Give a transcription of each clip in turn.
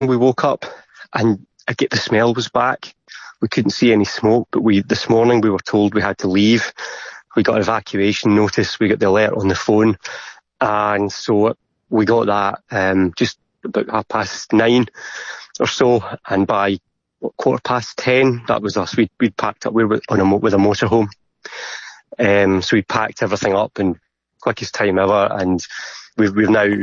We woke up and the smell was back. We couldn't see any smoke, but this morning we were told we had to leave. We got evacuation notice, we got the alert on the phone, and so we got that just about 9:30 or so, and by 10:15, that was us. We'd packed up. We were with a motorhome, so we packed everything up in quickest time ever, and we've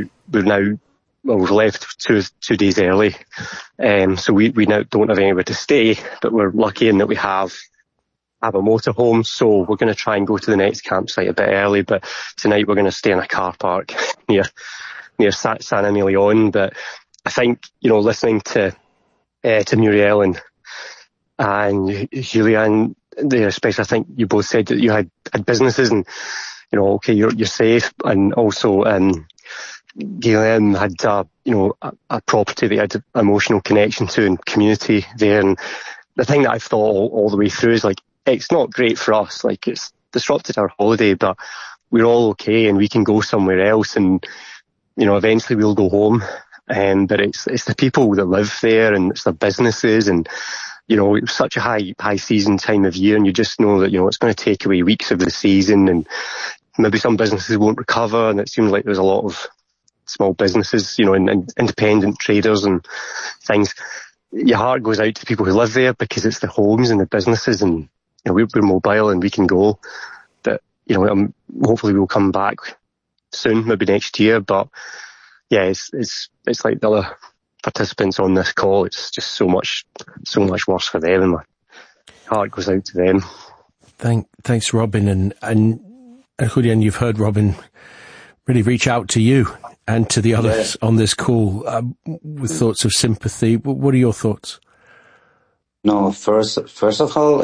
left two days early, so we now don't have anywhere to stay, but we're lucky in that we have a motorhome, so we're going to try and go to the next campsite a bit early, but tonight we're going to stay in a car park near San Emilion. But I think, listening to Muriel and Julian, especially, I think you both said that you had businesses and, okay, you're safe, and also, Guillaume had, a property that he had an emotional connection to and community there. And the thing that I've thought all the way through is, it's not great for us. It's disrupted our holiday, but we're all okay and we can go somewhere else, and, eventually we'll go home. But it's the people that live there, and it's their businesses, and, it's such a high season time of year, and you just know that, it's going to take away weeks of the season, and maybe some businesses won't recover, and it seems like there's a lot of small businesses, and independent traders and things. Your heart goes out to people who live there, because it's the homes and the businesses, and we're mobile and we can go. But hopefully we'll come back soon, maybe next year. But yeah, it's like the other participants on this call. It's just so much worse for them, and my heart goes out to them. Thanks, Robin, and Julian, you've heard Robin really reach out to you and to the others on this call with thoughts of sympathy. What are your thoughts? No, first of all,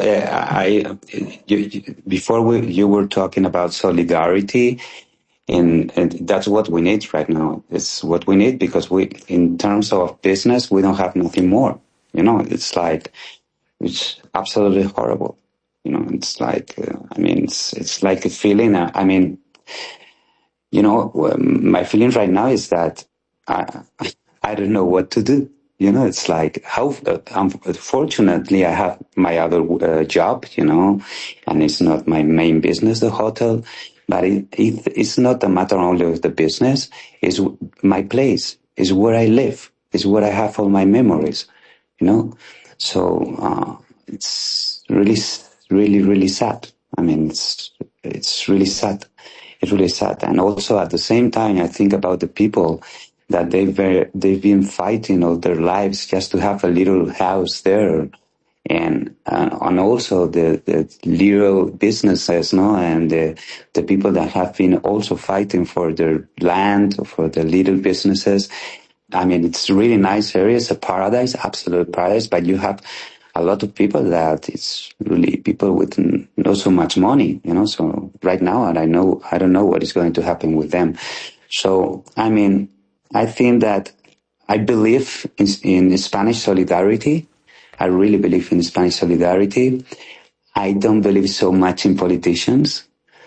you were talking about solidarity, and that's what we need right now. It's what we need, because in terms of business, we don't have nothing more. It's absolutely horrible. It's like, it's like a feeling. My feeling right now is that I don't know what to do. It's like, fortunately I have my other job, and it's not my main business, the hotel, but it's not a matter only of the business. It's my place, it's where I live, it's where I have all my memories, so it's really, really, really sad. It's really sad. It's really sad. And also at the same time, I think about the people that they've been fighting all their lives just to have a little house there, and also the little businesses, and the people that have been also fighting for their land, for the little businesses. It's a really nice area. It's a paradise, absolute paradise, but you have a lot of people that it's really people with not so much money, so right now, and I don't know what is going to happen with them. So, I think that I believe in Spanish solidarity. I really believe in Spanish solidarity. I don't believe so much in politicians.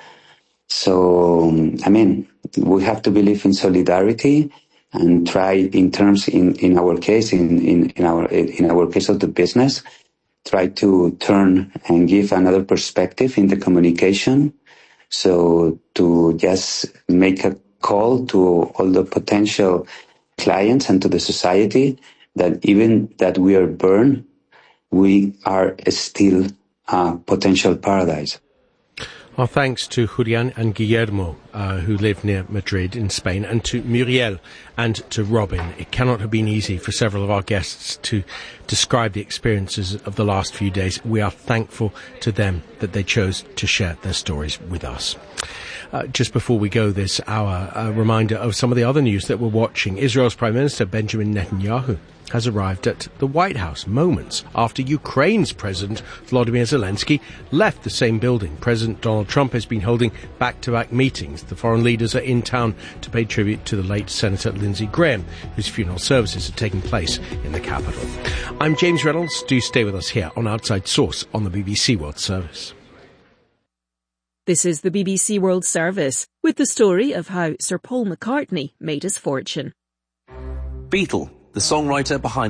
So, we have to believe in solidarity and try in our case, in our case of the business, try to turn and give another perspective in the communication. So to just make a call to all the potential clients and to the society that even that we are burned, we are still a potential paradise. Our thanks to Julian and Guillermo, who live near Madrid in Spain, and to Muriel and to Robin. It cannot have been easy for several of our guests to describe the experiences of the last few days. We are thankful to them that they chose to share their stories with us. Just before we go this hour, a reminder of some of the other news that we're watching. Israel's Prime Minister Benjamin Netanyahu has arrived at the White House moments after Ukraine's President Volodymyr Zelensky left the same building. President Donald Trump has been holding back-to-back meetings. The foreign leaders are in town to pay tribute to the late Senator Lindsey Graham, whose funeral services are taking place in the capital. I'm James Reynolds. Do stay with us here on Outside Source on the BBC World Service. This is the BBC World Service, with the story of how Sir Paul McCartney made his fortune. Beetle, the songwriter behind